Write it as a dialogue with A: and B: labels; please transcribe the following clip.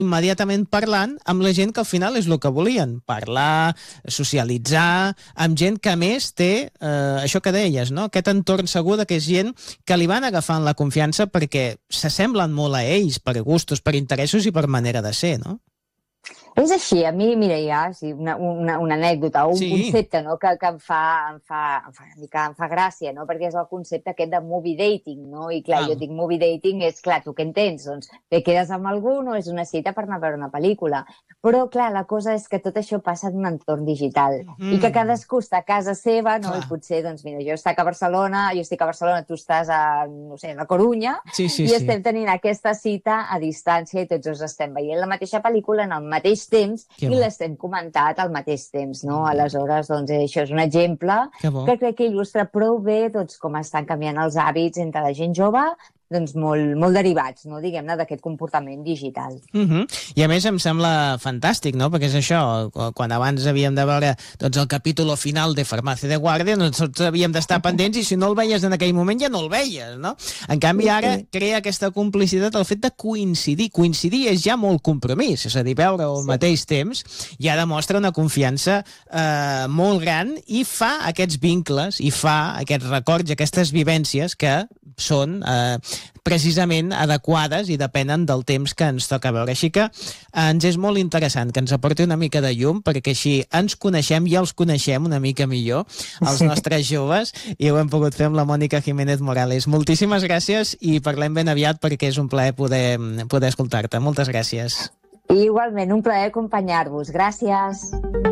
A: immediatament parlant amb la gent que al final és el que volien, parlar, socialitzar, amb gent que a més té això que deies, no? Aquest entorn segur que és gent que li van agafant la confiança perquè s'assemblen molt a ells per gustos, per interessos i per manera de ser, no?
B: És així, a mi, mira, hi ha una anècdota, un concepte, no?, que em fa gràcia, no?, perquè és el concepte aquest de movie dating, no?, i clar, jo dic movie dating, és clar, tu què entens? Doncs te quedes amb algú, no és una cita per anar a veure una pel·lícula, però clar, la cosa és que tot això passa en un entorn digital, i que cadascú està a casa seva, no?, i potser, doncs mira, jo estic a Barcelona, tu estàs a, no sé, a La Corunya, i estem tenint aquesta cita a distància i tots dos estem veient la mateixa pel·lícula en el mateix temps i l'estem comentat al mateix temps, no? Aleshores, doncs, això és un exemple que crec que il·lustra prou bé doncs, com estan canviant els hàbits entre la gent jove, doncs molt derivats, no, diguem-ne, d'aquest comportament digital.
A: I a més em sembla fantàstic, no?, perquè és això, quan abans havíem de veure doncs, el capítol final de Farmàcia de Guàrdia, doncs tots havíem d'estar pendents i si no el veies en aquell moment ja no el veies, no? En canvi ara crea aquesta complicitat el fet de coincidir. Coincidir és ja molt compromís, és a dir, veure al mateix temps ja demostra una confiança molt gran i fa aquests vincles i fa aquests records i aquestes vivències que són precisament adequades i depenen del temps que ens toca veure. Així que ens és molt interessant que ens aporti una mica de llum perquè així ens coneixem i els coneixem una mica millor, els nostres joves, i ho hem pogut fer amb la Mònica Jiménez Morales. Moltíssimes gràcies i parlem ben aviat perquè és un plaer poder escoltar-te. Moltes gràcies.
B: Igualment, un plaer acompanyar-vos. Gràcies.